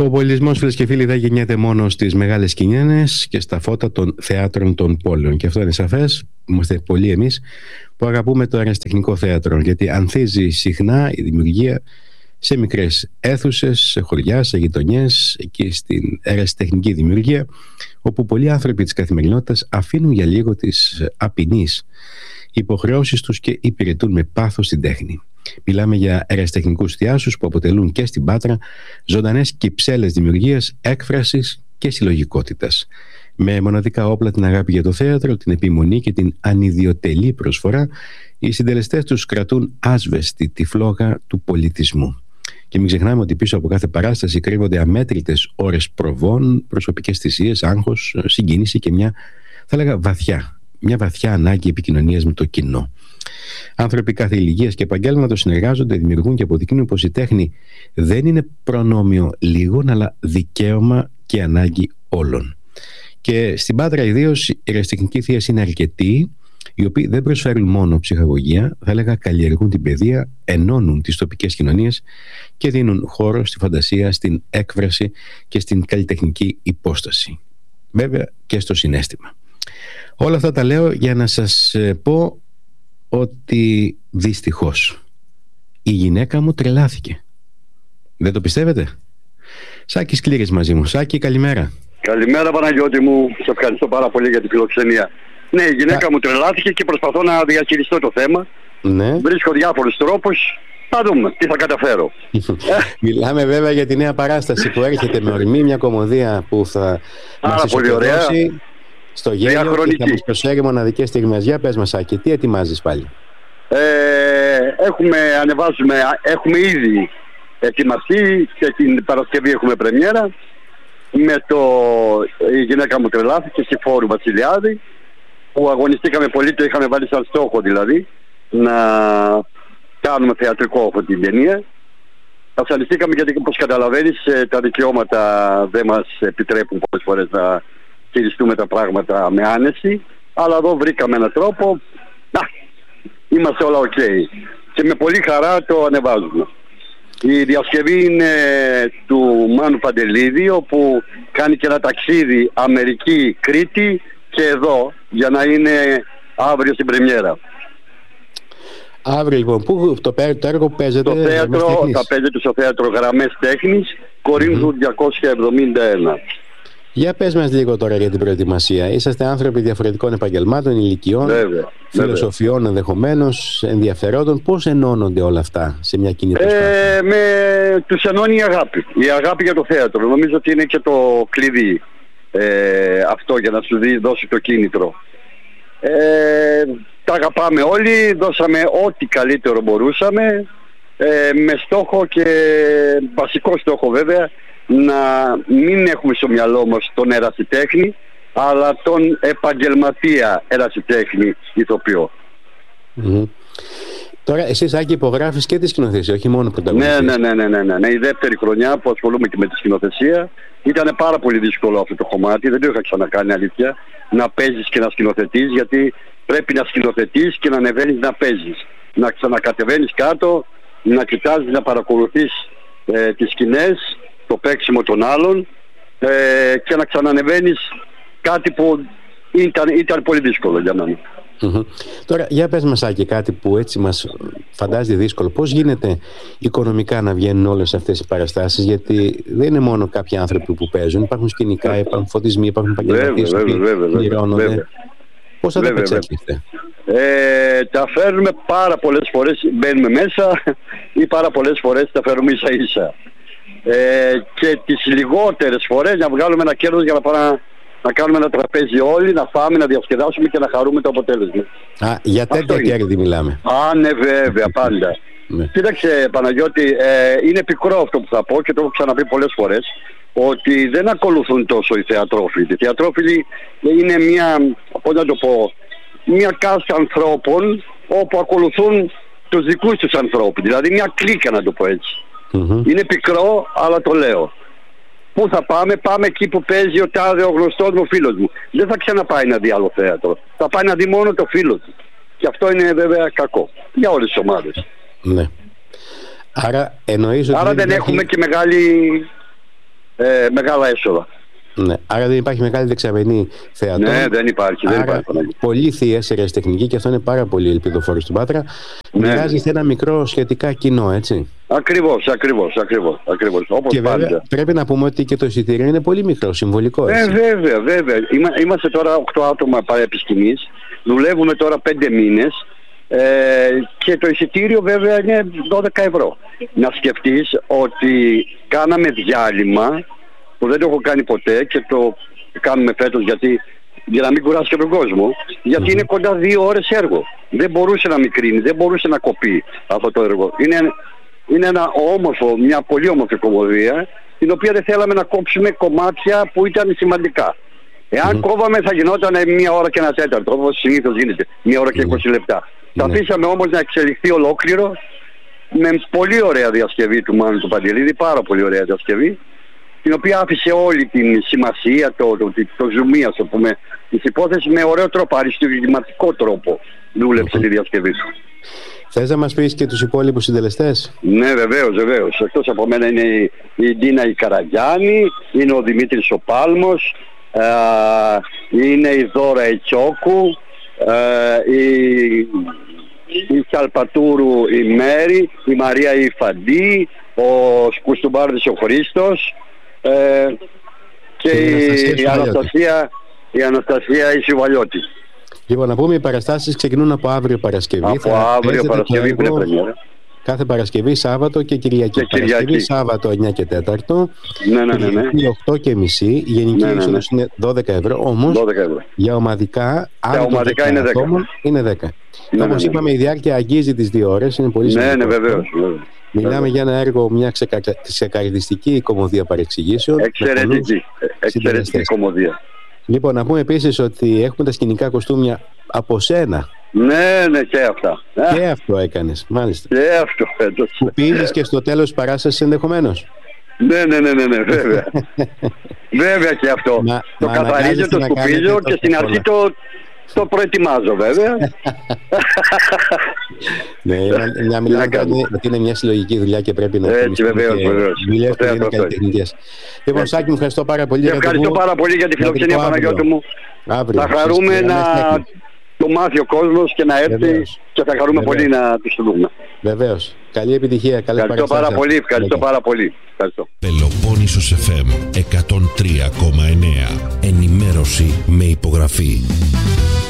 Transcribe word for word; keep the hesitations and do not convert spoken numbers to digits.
Ο πολιτισμός, φίλες και φίλοι, δεν γεννιέται μόνο στις μεγάλες σκηνές και στα φώτα των θεάτρων των πόλεων. Και αυτό είναι σαφές. Είμαστε πολλοί εμείς που αγαπούμε το αεραστεχνικό θέατρο, γιατί ανθίζει συχνά η δημιουργία σε μικρές αίθουσες, σε χωριά, σε γειτονιές, εκεί στην αεραστεχνική δημιουργία, όπου πολλοί άνθρωποι της καθημερινότητας αφήνουν για λίγο τις απεινείς υποχρεώσεις τους και υπηρετούν με πάθος την τέχνη. Μιλάμε για αεραστεχνικούς θειάσους που αποτελούν και στην Πάτρα ζωντανές κυψέλες δημιουργίας, έκφρασης και συλλογικότητας. Με μοναδικά όπλα την αγάπη για το θέατρο, την επιμονή και την ανιδιοτελή προσφορά, οι συντελεστές τους κρατούν άσβεστη τη φλόγα του πολιτισμού. Και μην ξεχνάμε ότι πίσω από κάθε παράσταση κρύβονται αμέτρητες ώρες προβών, προσωπικές θυσίες, άγχος, συγκίνηση και μια, θα λέγα, βαθιά, μια βαθιά ανάγκη επικοινωνίας με το κοινό. Άνθρωποι κάθε ηλικίας και επαγγέλματος συνεργάζονται, δημιουργούν και αποδεικνύουν πως η τέχνη δεν είναι προνόμιο λίγων, αλλά δικαίωμα και ανάγκη όλων. Και στην Πάτρα ιδίως οι αεραστεχνικοί θείασοι είναι αρκετοί, οι οποίοι δεν προσφέρουν μόνο ψυχαγωγία, θα έλεγα καλλιεργούν την παιδεία, ενώνουν τις τοπικές κοινωνίες και δίνουν χώρο στη φαντασία, στην έκφραση και στην καλλιτεχνική υπόσταση. Βέβαια και στο συναίσθημα. Όλα αυτά τα λέω για να σας πω ότι δυστυχώς η γυναίκα μου τρελάθηκε. Δεν το πιστεύετε? Σάκης Κλήρης μαζί μου. Σάκη, καλημέρα. Καλημέρα Παναγιώτη μου, σε ευχαριστώ πάρα πολύ για την φιλοξενία. Ναι, η γυναίκα Κα... μου τρελάθηκε και προσπαθώ να διαχειριστώ το θέμα. Ναι. Βρίσκω διάφορους τρόπους, θα δούμε τι θα καταφέρω. Μιλάμε βέβαια για τη νέα παράσταση που έρχεται με ορμή, μια κομμωδία που θα μας ισοπεδώσει στο γέλιο και θα μας προσφέρει μοναδικές στιγμές. Για πες μας, Σάκη, τι ετοιμάζεις πάλι? Ε, έχουμε, ανεβάζουμε, έχουμε ήδη ετοιμαστεί και την Παρασκευή έχουμε πρεμιέρα με το «Η γυναίκα μου τρελάθηκε» στη Φόρου Βασιλιάδη, που αγωνιστήκαμε πολύ, το είχαμε βάλει σαν στόχο δηλαδή να κάνουμε θεατρικό από την ταινία. Ασθενιστήκαμε γιατί, όπως καταλαβαίνεις, τα δικαιώματα δεν μας επιτρέπουν πολλές φορές να χειριστούμε τα πράγματα με άνεση, αλλά εδώ βρήκαμε έναν τρόπο, να, είμαστε όλα ok και με πολύ χαρά το ανεβάζουμε. Η διασκευή είναι του Μάνου Παντελίδη, όπου κάνει και ένα ταξίδι Αμερική, Κρήτη και εδώ, για να είναι αύριο στην πρεμιέρα. Αύριο λοιπόν, πού το, το έργο παίζεται? Το θέατρο, θα παίζεται στο θέατρο Γραμμές Τέχνης, Κορίνθου mm-hmm. διακόσια εβδομήντα ένα. Για πες μας λίγο τώρα για την προετοιμασία. Είσαστε άνθρωποι διαφορετικών επαγγελμάτων, ηλικιών, βέβαια, φιλοσοφιών ενδεχομένως, ενδιαφερόντων. Πώς ενώνονται όλα αυτά σε μια κοινή προσπάθεια? Ε, με τους ενώνει η αγάπη. Η αγάπη για το θέατρο. Νομίζω ότι είναι και το κλειδί ε, αυτό για να σου δώσει το κίνητρο. Ε, τα αγαπάμε όλοι, δώσαμε ό,τι καλύτερο μπορούσαμε, ε, με στόχο και βασικό στόχο βέβαια να μην έχουμε στο μυαλό μας τον ερασιτέχνη, αλλά τον επαγγελματία ερασιτέχνη ηθοποιό. Mm-hmm. Τώρα εσείς, Άκη, υπογράφεις και τη σκηνοθεσία, όχι μόνο πρωταγωνιστής. Ναι, ναι, ναι, ναι, ναι, ναι. Η δεύτερη χρονιά που ασχολούμαι και με τη σκηνοθεσία. Ήταν πάρα πολύ δύσκολο αυτό το κομμάτι, δεν το είχα ξανακάνει αλήθεια, να παίζεις και να σκηνοθετείς, γιατί πρέπει να σκηνοθετείς και να ανεβαίνεις να παίζεις. Να ξανακατεβαίνεις κάτω, να κοιτάζεις, να παρακολουθείς ε, τις σκηνές, το παίξιμο των άλλων ε, και να ξανανεβαίνεις, κάτι που ήταν, ήταν πολύ δύσκολο για μένα. Mm-hmm. Τώρα για πες μας, Άκη, κάτι που έτσι μας φαντάζεται δύσκολο. Πώς γίνεται οικονομικά να βγαίνουν όλες αυτές οι παραστάσεις? Γιατί δεν είναι μόνο κάποιοι άνθρωποι που παίζουν, υπάρχουν σκηνικά, υπάρχουν φωτισμοί, υπάρχουν επαγγελματίες που πληρώνονται. Πώς θα τα πετσέπιστε? Ε, τα φέρνουμε πάρα πολλές φορές, μπαίνουμε μέσα ή πάρα πολλές φορές τα φέρνουμε ίσα ίσα. Ε, και τις λιγότερες φορές να βγάλουμε ένα κέρδος για να πάμε να κάνουμε ένα τραπέζι όλοι, να φάμε, να διασκεδάσουμε και να χαρούμε το αποτέλεσμα. Α, για τέτοια κέρδη μιλάμε. Α, ναι, βέβαια, πάντα. Ναι. Κοίταξε, Παναγιώτη, ε, είναι πικρό αυτό που θα πω και το έχω ξαναπεί πολλές φορές, ότι δεν ακολουθούν τόσο οι θεατρόφιλοι. Οι θεατρόφιλοι είναι μια, πώς να το πω, μια κάστα ανθρώπων όπου ακολουθούν τους δικούς τους ανθρώπους. Δηλαδή μια κλίκα, να το πω έτσι. Mm-hmm. Είναι πικρό, αλλά το λέω. Πού θα πάμε? Πάμε εκεί που παίζει ο τάδε, ο γνωστός μου, φίλος μου. Δεν θα ξαναπάει να δει άλλο θέατρο. Θα πάει να δει μόνο το φίλο του. Και αυτό είναι βέβαια κακό για όλες τις ομάδες. Ναι. Άρα εννοείς ότι Άρα δεν, δεν έχουμε και μεγάλη ε, μεγάλα έσοδα. Ναι. Άρα δεν υπάρχει μεγάλη δεξαμενή θεατών. Ναι, δεν υπάρχει. Δεν Άρα υπάρχει. πολύ θείες ερασιτεχνική, και αυτό είναι πάρα πολύ ελπιδοφόρο στην Πάτρα. Ναι. Μοιράζεστε ένα μικρό σχετικά κοινό, έτσι. Ακριβώς, ακριβώς, ακριβώς, ακριβώς. Όπως και βέβαια πάντα. πρέπει να πούμε ότι και το εισιτήριο είναι πολύ μικρό, συμβολικό. Ε, έτσι. βέβαια, βέβαια. Είμα, είμαστε τώρα οκτώ άτομα παρεπισκηνής. Δουλεύουμε τώρα πέντε μήνες. Ε, και το εισιτήριο βέβαια είναι δώδεκα ευρώ. Να σκεφτείς ότι κάναμε διάλειμμα, που δεν το έχω κάνει ποτέ και το κάνουμε φέτος γιατί, για να μην κουράσει και τον κόσμο, γιατί mm-hmm. είναι κοντά δύο ώρες έργο. Δεν μπορούσε να μικρύνει, δεν μπορούσε να κοπεί αυτό το έργο. Είναι, είναι ένα όμορφο, μια πολύ όμορφη κομμωδία, την οποία δεν θέλαμε να κόψουμε κομμάτια που ήταν σημαντικά. Εάν mm-hmm. κόβαμε θα γινόταν μία ώρα και ένα τέταρτο, όπως συνήθως γίνεται, μία ώρα και είκοσι λεπτά. Τα Ναι. αφήσαμε όμως να εξελιχθεί ολόκληρο με πολύ ωραία διασκευή του Μάνου του Παντελίδη, πάρα πολύ ωραία διασκευή, την οποία άφησε όλη την σημασία, το, το, το, το ζουμί, ας το πούμε, της υπόθεσης με ωραίο τρόπο, αριστουργηματικό τρόπο δούλεψε τη διασκευή του. Θες να μας πεις και τους υπόλοιπους συντελεστές? Ναι, βεβαίως, βεβαίως. Εκτός από μένα είναι η, η Ντίνα η Καραγιάννη, είναι ο Δημήτρης ο Πάλμος, α, είναι η Δώρα η Τσόκου, α, η, η Σαλπατούρου η Μέρη, η Μαρία η Φαντή, ο Κουστουμπάρδης ο Χρήστος ε, και, και η, η, Αναστασία, η Αναστασία η Σιβαλιώτη. Λοιπόν, να πούμε, οι παραστάσεις ξεκινούν από αύριο Παρασκευή. Από θα αύριο Παρασκευή που είναι πρεμιέρα. Κάθε Παρασκευή, Σάββατο και Κυριακή. Και Κυριακή. Παρασκευή, Σάββατο εννιά και τέσσερα. Ναι, ναι, ναι, ναι. οκτώ και μισή. Η γενική ναι, ναι, είσοδος ναι. είναι δώδεκα ευρώ. Όμως δώδεκα ευρώ. για ομαδικά, για ομαδικά είναι δέκα. Άτομα, είναι δέκα. Ναι, Όπως ναι, ναι. είπαμε, η διάρκεια αγγίζει τις δύο ώρες. Είναι πολύ Ναι, σημαντικό. ναι, βεβαίως. Μιλάμε Βέβαια. για ένα έργο, μια ξεκα... ξεκαρδιστική κομμωδία παρεξηγήσεων. Εξαιρετική. Εξαιρετική κομμωδία. Λοιπόν, να πούμε επίσης ότι έχουμε τα σκηνικά κοστούμια από σένα. Ναι, ναι, και αυτά. Και αυτό έκανες, μάλιστα. Και αυτό φέτος. Σκουπίζεις και στο τέλος της παράστασης ενδεχομένως. Ναι, ναι, ναι, ναι, ναι, βέβαια. Βέβαια και αυτό. Μα, το μα καθαρίζω, το σκουπίζω και στην αρχή το, το προετοιμάζω βέβαια. Ναι, να μιλάμε ότι είναι μια συλλογική δουλειά και πρέπει να... Έτσι, βεβαίως, βεβαίως. Δουλειές που είναι καλλιτεχνικές. Λοιπόν, Σάκη, μου ευχαριστώ πάρα πολύ. Ευχαριστώ πάρα πολύ για τη φιλοξενία, Παναγιώτη μου. Αύριο. Θα χαρούμε να το μάθει ο κόσμος και να έρθει. Βεβαίως. Και θα χαρούμε Βεβαίως. πολύ να τους το δούμε. Βεβαίως. Καλή επιτυχία. Καλές ευχαριστώ πάρα πολύ. Ευχαριστώ πάρα πολύ. Ευχαριστώ. Πελοπόννησος εφ εμ εκατόν τρία κόμμα εννέα. Ενημέρωση με υπογραφή.